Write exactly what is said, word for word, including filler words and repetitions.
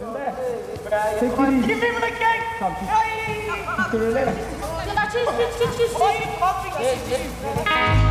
Take it easy. Give him the cake! Come, keep, keep to the left. Zobaczysz, idź, idź, idź. Why are you coughing?